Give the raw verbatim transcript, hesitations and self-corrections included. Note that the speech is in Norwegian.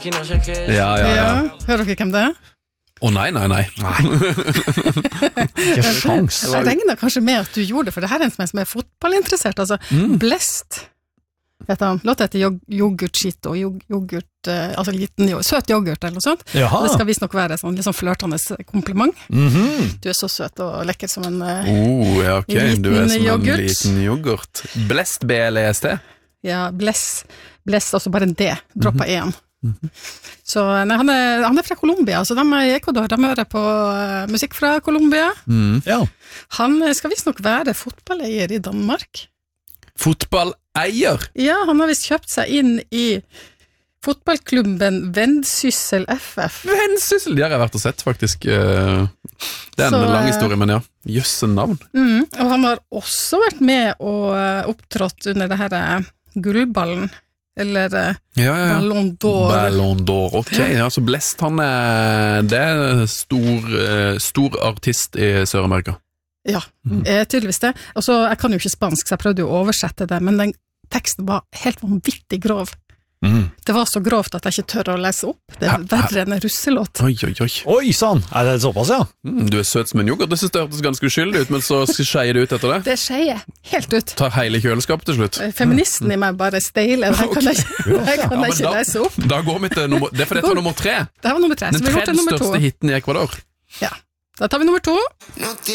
Ja, ja, ja. Ja, hører dere hvem det er? Å oh, nei, nei, nei. Ikke sjans. Jeg regner kanskje med at du gjorde det, for det her er en som er, som er fotballinteressert, altså mm. Blest. Låt heter jog yoghurtskit og jog yoghurt, eh, altså liten søt yoghurt eller noe sånt. Jaha. Det skal visst nok være sånn litt sånn flørtende kompliment. Mm-hmm. Du er så søt og lekker som en eh, oh, ja, ok, liten du er som yoghurt. En liten yoghurt. Blest, B L E S T? Ja, bless, bless, altså bare en D, droppa mm-hmm. en. Mm-hmm. Så nei, han, er, han er fra Colombia, så de er i Ecuador, de hører på uh, musikk fra Colombia. Mm. Ja. Han skal visst nok være fotballeier i Danmark. Fotballeier? Ja, han har visst kjøpt seg inn i fotballklubben Vendsyssel F F. Vendsyssel, de har jeg vært og sett faktisk. Det er en så, lang historie, men ja, jøsse navn. Mm, og han har også vært med og opptrådt under det her gullballen, eller ja, ja, ja. Ballon d'Or. Ballon d'Or, ok. Ja, så Blest, han er, det er stor, stor artist i Sør-Amerika. Ja, mm. er tydeligvis det. Og så, jeg kan jo ikke spansk, så jeg prøvde jo å oversette det, men den teksten var helt vanvittig grov. Mm. Det var så grovt at jeg ikke tør å lese opp. Det er verre enn en russelåt. Oi, oi, oi. Oi, sann! Er det såpass, ja? Mm, du er søt som en yoghurt. Det synes det hørtes ganske uskyldig ut, men så skjeier det ut etter det. Det skeier helt ut. Tar hele kjøleskapet til slutt. Feministen mm. i meg bare steiler. Her kan jeg, her kan jeg ikke da, lese opp. Da går vi til nummer, det er for dette var nummer tre. Det var nummer tre. Den tredje største hitten i Ecuador. Ja, da tar vi nummer to.